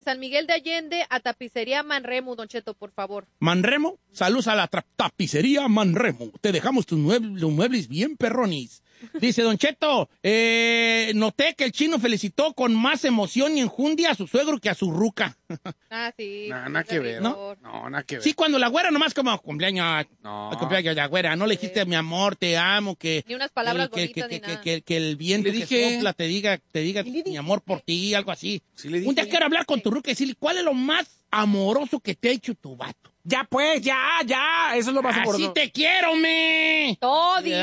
San Miguel de Allende a Tapicería Manremo, Don Cheto, por favor. Manremo, saludos a la tapicería Manremo. Te dejamos tus muebles bien perronis. Dice Don Cheto, noté que el chino felicitó con más emoción y enjundia a su suegro que a su ruca. Sí. Nada que ver. ¿No? No, nada que ver. Sí, cuando la güera nomás como cumpleaños de la güera, no le dijiste mi amor, te amo, que... Ni unas palabras bonitas ni nada. Que el viento Le dije, que sopla te diga mi amor por ti, algo así. Sí le dije. Un día quiero hablar con tu ruca y decirle, ¿cuál es lo más amoroso que te ha hecho tu vato? Ya pues, ya, eso es lo más ¡Así amoroso. te quiero, me! Todi.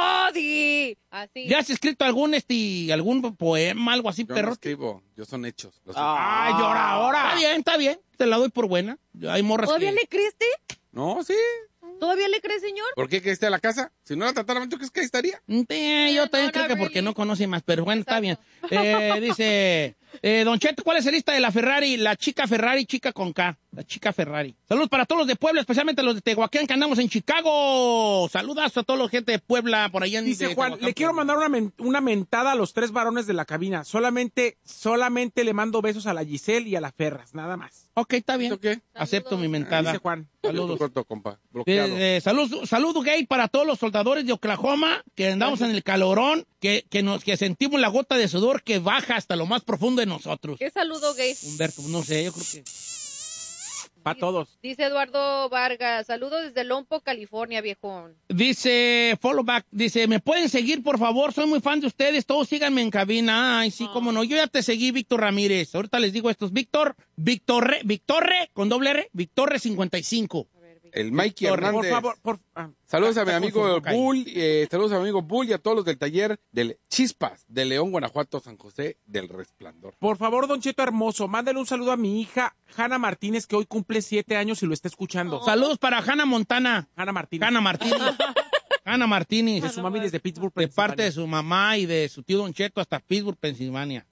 Así. ¿Ya has escrito algún poema, algo así, Yo perro? no escribo, yo son hechos. Ay, ahora. Está bien, te la doy por buena. Hay morras ¿Todavía que... le crees, No, sí. ¿Todavía le crees, señor? ¿Por qué creíste a la casa? Si no la tratara, ¿tú crees que ahí estaría? Yo también creo que porque no conoce más, pero bueno, está bien. Dice, Don Cheto, ¿cuál es la lista de la Ferrari? La chica Ferrari, chica con K. La chica Ferrari. Saludos para todos los de Puebla, especialmente los de Tehuacán, que andamos en Chicago. Saludos a toda la gente de Puebla, por allá en Dice Juan, Tehuacán, le quiero mandar una mentada a los 3 varones de la cabina. Solamente le mando besos a la Giselle y a la Ferras, nada más. Ok, está bien. ¿Esto qué? Acepto mi mentada. Dice Juan. Saludos. Corto, compa. Bloqueado. Saludos gay para todos los soldadores de Oklahoma, que andamos en el calorón, que sentimos la gota de sudor que baja hasta lo más profundo de nosotros. ¿Qué saludo, gay? Humberto, no sé, yo creo que... Para todos. Dice Eduardo Vargas, saludos desde Lompo, California, viejón. Dice, followback, dice, ¿me pueden seguir, por favor? Soy muy fan de ustedes, todos síganme en cabina. Ay, sí, cómo no. Yo ya te seguí, Víctor Ramírez. Ahorita les digo estos. Victorre, con doble R, Victorre 55. El Mikey Hernández. Por favor, Saludos a mi amigo con su Bull, saludos a mi amigo Bull y a todos los del taller del Chispas de León, Guanajuato, San José del Resplandor. por favor, Don Cheto hermoso, mándale un saludo a mi hija Hanna Martínez, que hoy cumple 7 años y lo está escuchando. Saludos para Hannah Montana. Hanna Martínez. Hanna Martínez. De su mami desde Pittsburgh, De Pensilvania. parte de su mamá y de su tío Don Cheto hasta Pittsburgh, Pensilvania.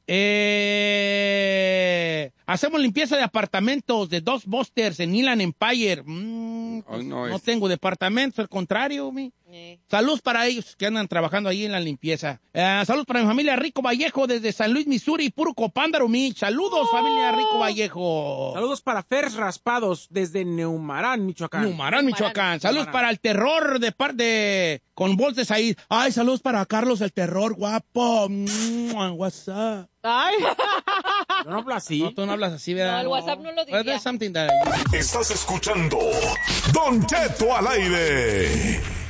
Hacemos limpieza de apartamentos de dos Busters en Inland Empire. No tengo departamentos, al contrario. Saludos para ellos que andan trabajando ahí en la limpieza. Saludos para mi familia Rico Vallejo desde San Luis, Missouri, puro Copándaro, Saludos, familia Rico Vallejo. Saludos para Fers Raspados desde Neumarán, Michoacán. Michoacán. Saludos para el terror de parte con voz de Said. Ay, saludos para Carlos el terror, guapo. What's up? Ay. Yo no hablo así. No, tú no hablas así, ¿verdad? No, el WhatsApp no lo diría. There's something that Estás escuchando Don Cheto al aire.